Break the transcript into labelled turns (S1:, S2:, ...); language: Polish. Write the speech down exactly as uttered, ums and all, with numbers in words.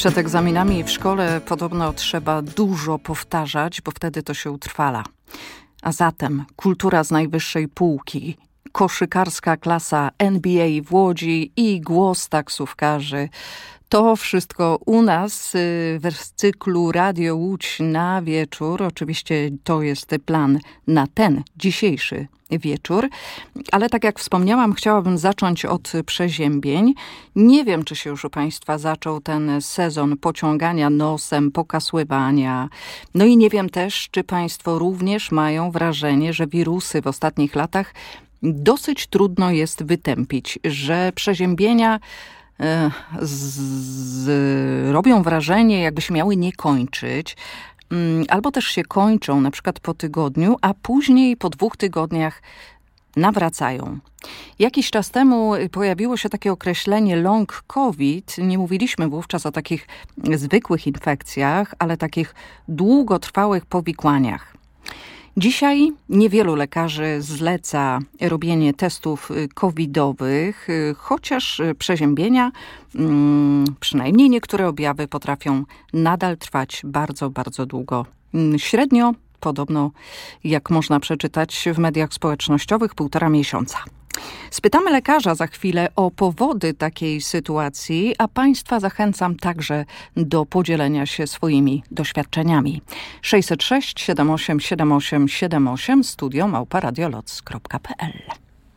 S1: Przed egzaminami w szkole podobno trzeba dużo powtarzać, bo wtedy to się utrwala. A zatem kultura z najwyższej półki, koszykarska klasa N B A w Łodzi i głos taksówkarzy. To wszystko u nas w cyklu Radio Łódź na wieczór. Oczywiście to jest plan na ten dzisiejszy wieczór. Ale tak jak wspomniałam, chciałabym zacząć od przeziębień. Nie wiem, czy się już u Państwa zaczął ten sezon pociągania nosem, pokasływania. No i nie wiem też, czy Państwo również mają wrażenie, że wirusy w ostatnich latach dosyć trudno jest wytępić, że przeziębienia Z, z, robią wrażenie, jakby się miały nie kończyć, albo też się kończą na przykład po tygodniu, a później po dwóch tygodniach nawracają. Jakiś czas temu pojawiło się takie określenie long COVID. Nie mówiliśmy wówczas o takich zwykłych infekcjach, ale takich długotrwałych powikłaniach. Dzisiaj niewielu lekarzy zleca robienie testów covidowych, chociaż przeziębienia, przynajmniej niektóre objawy potrafią nadal trwać bardzo, bardzo długo. Średnio, podobno, jak można przeczytać w mediach społecznościowych, półtora miesiąca. Spytamy lekarza za chwilę o powody takiej sytuacji, a Państwa zachęcam także do podzielenia się swoimi doświadczeniami. sześćset sześć siedem osiem siedem osiem siedem osiem studio małpa radioloc kropka p l.